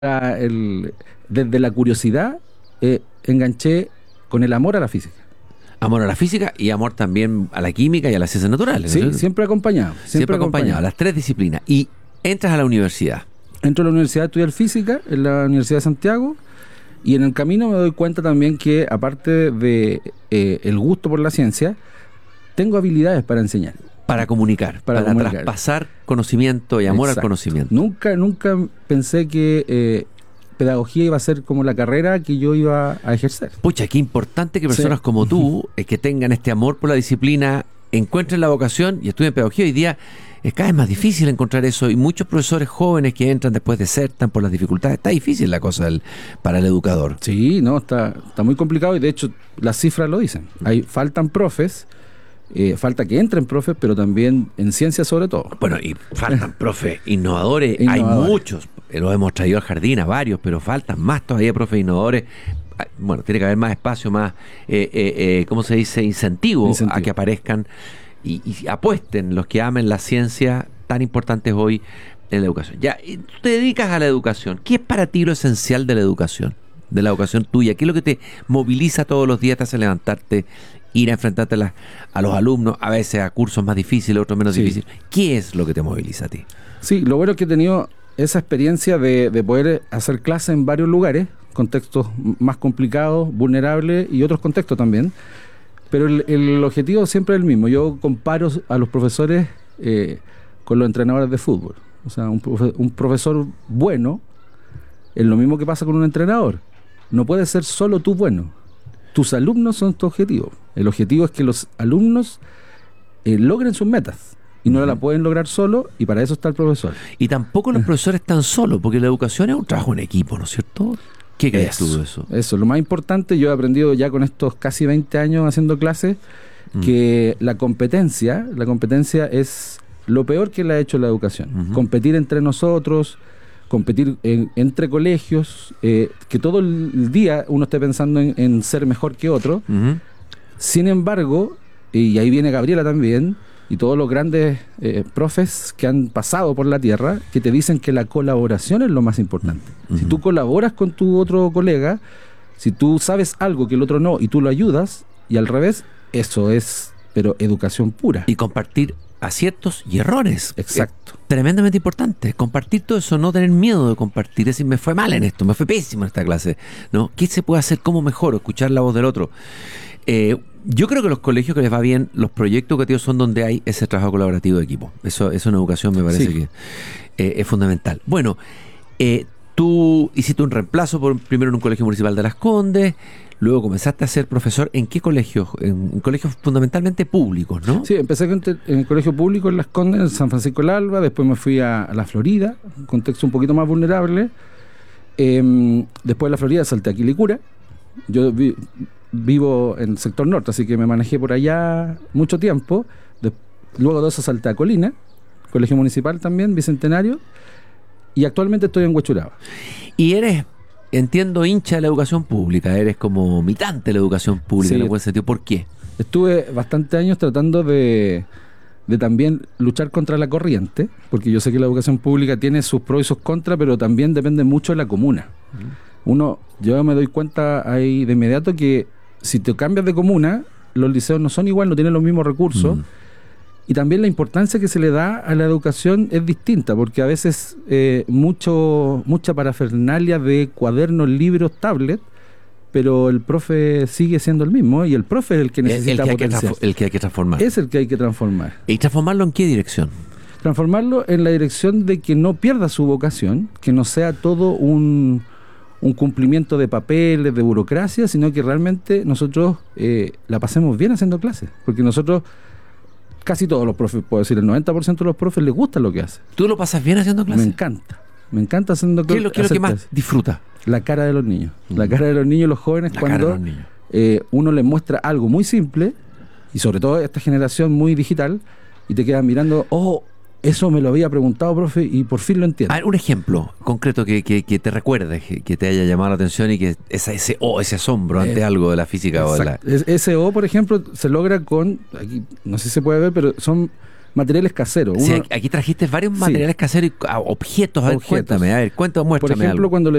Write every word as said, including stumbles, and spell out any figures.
el, desde la curiosidad, eh, enganché con el amor a la física. Amor a la física y amor también a la química y a las ciencias naturales. Sí, ¿no? siempre acompañado. Siempre, Siempre acompañado, las tres disciplinas. Y entras a la universidad. Entro a la universidad a estudiar física, en la Universidad de Santiago, y en el camino me doy cuenta también que, aparte de eh, el gusto por la ciencia, tengo habilidades para enseñar. Para comunicar, Para para, comunicar. traspasar conocimiento y amor Exacto. al conocimiento. Nunca, nunca pensé que eh, pedagogía iba a ser como la carrera que yo iba a ejercer. Pucha, qué importante que personas Sí. como tú, eh, que tengan este amor por la disciplina, encuentren la vocación y estudien pedagogía. Hoy día es cada vez más difícil encontrar eso, y muchos profesores jóvenes que entran después de CERTAN por las dificultades. Está difícil la cosa del- para el educador. Sí, no, está, está muy complicado, y de hecho las cifras lo dicen. Hay, faltan profes, eh, falta que entren profes, pero también en ciencia sobre todo. Bueno, y faltan profes innovadores, hay Innovadores. muchos, eh, los hemos traído al jardín a varios, pero faltan más todavía profes innovadores. Ah, Bueno, tiene que haber más espacio, más, eh, eh, eh, ¿cómo se dice? Incentivo, Incentivo. a que aparezcan y, y apuesten los que amen la ciencia tan importantes hoy en la educación. Ya, y tú te dedicas a la educación. ¿Qué es para ti lo esencial de la educación? De la educación tuya. ¿Qué es lo que te moviliza todos los días, te hace levantarte, ir a enfrentarte a, las- a los alumnos, a veces a cursos más difíciles, otros menos Sí. difíciles? ¿Qué es lo que te moviliza a ti? Sí, lo bueno es que he tenido esa experiencia de, de poder hacer clases en varios lugares, contextos m- más complicados, vulnerables, y otros contextos también. Pero el, el objetivo siempre es el mismo. Yo comparo a los profesores eh, con los entrenadores de fútbol. O sea, un, profe- un profesor bueno es lo mismo que pasa con un entrenador. No puedes ser solo tú bueno. Tus alumnos son tu objetivo. El objetivo es que los alumnos eh, logren sus metas. Y no Ujú. la pueden lograr solo, y para eso está el profesor. Y tampoco los profesores están solos, porque la educación es un trabajo en equipo, ¿no es cierto? ¿Qué crees Eso, tú de eso? Eso, lo más importante, yo he aprendido ya con estos casi veinte años haciendo clases, Mm. que la competencia, la competencia es lo peor que le ha hecho la educación. Ujú. Competir entre nosotros, competir en- entre colegios, eh, que todo el día uno esté pensando en, en ser mejor que otro. Ujú. Sin embargo, y ahí viene Gabriela también, y todos los grandes eh, profes que han pasado por la tierra, que te dicen que la colaboración es lo más importante. Si Ujú. tú colaboras con tu otro colega, si tú sabes algo que el otro no y tú lo ayudas, y al revés, eso es, pero educación pura. Y compartir aciertos y errores. Exacto. Es tremendamente importante. Compartir todo eso, no tener miedo de compartir. Es decir, me fue mal en esto, me fue pésimo en esta clase, ¿no? ¿Qué se puede hacer? ¿Cómo mejoro? Escuchar la voz del otro. Eh, yo creo que los colegios que les va bien, los proyectos educativos son donde hay ese trabajo colaborativo de equipo. Eso, eso en educación me parece Sí. que eh, es fundamental. Bueno, eh, tú hiciste un reemplazo por, primero en un colegio municipal de Las Condes, luego comenzaste a ser profesor. ¿En qué colegios? En, en colegios fundamentalmente públicos, ¿no? Sí, empecé con te- en el colegio público en Las Condes, en San Francisco del Alba, después me fui a, a la Florida, un contexto un poquito más vulnerable. Em, después de la Florida salté a Quilicura. Yo vi- vivo en el sector norte, así que me manejé por allá mucho tiempo. De- luego de eso salté a Colina, colegio municipal también, bicentenario, y actualmente estoy en Huechuraba. Y eres, entiendo, hincha de la educación pública, eres como militante de la educación pública, Sí. en el buen sentido. ¿Por qué? Estuve bastantes años tratando de, de también luchar contra la corriente, porque yo sé que la educación pública tiene sus pros y sus contras, pero también depende mucho de la comuna. Uno, yo me doy cuenta ahí de inmediato que si te cambias de comuna, los liceos no son igual, no tienen los mismos recursos. Mm. Y también la importancia que se le da a la educación es distinta, porque a veces eh, mucho mucha parafernalia de cuadernos, libros, tablet, pero el profe sigue siendo el mismo, y el profe es el que El, el necesita que hay que potenciar. transfo- el que hay que transformar. Es el que hay que transformar. ¿Y transformarlo en qué dirección? Transformarlo en la dirección de que no pierda su vocación, que no sea todo un, un cumplimiento de papeles, de burocracia, sino que realmente nosotros eh, la pasemos bien haciendo clases. Porque nosotros, casi todos los profes, puedo decir, el noventa por ciento de los profes les gusta lo que hacen. ¿Tú lo pasas bien haciendo Me clases? encanta. Me encanta haciendo ¿Qué es lo, qué es lo hacer que más clases. disfruta? La cara de los niños. La Mm. cara de los niños y los jóvenes, La cara cuando de los niños. eh, uno les muestra algo muy simple, y sobre todo esta generación muy digital, y te quedan mirando, oh, eso me lo había preguntado, profe, y por fin lo entiendo. A ver, un ejemplo concreto que, que, que te recuerdes, que, que te haya llamado la atención y que esa, ese oh, ese asombro ante Eh, algo de la física o de la... Exacto. Es- ese O, por ejemplo, se logra con, aquí no sé si se puede ver, pero son materiales caseros. Sí, Uno- aquí trajiste varios Sí. materiales caseros y ah, objetos. A ver, Objetos. cuéntame, a ver, cuéntame, Por muéstrame ejemplo, algo. cuando le